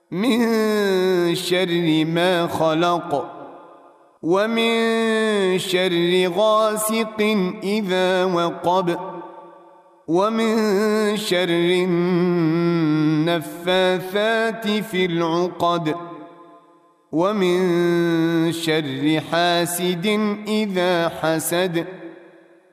من شر ما خلق ومن شر غاسق إذا وقب ومن شر النفاثات في العقد ومن شر حاسد إذا حسد